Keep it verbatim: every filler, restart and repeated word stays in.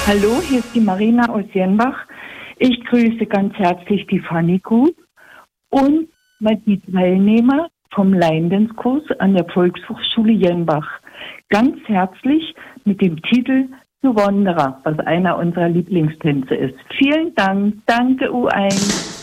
Hallo, hier ist die Marina aus Jenbach. Ich grüße ganz herzlich die Fanny Gut und die Teilnehmer vom Line-Dance-Kurs an der Volkshochschule Jenbach. Ganz herzlich mit dem Titel Du Wanderer, was einer unserer Lieblingstänze ist. Vielen Dank. Danke U eins.